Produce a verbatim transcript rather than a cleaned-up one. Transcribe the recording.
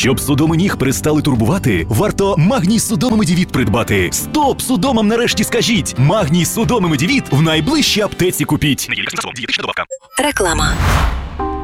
Щоб судоми ніг перестали турбувати, варто Магній Судоми Медівіт придбати. Стоп судомам нарешті скажіть! Магній Судоми Медівіт в найближчій аптеці купіть. Реклама.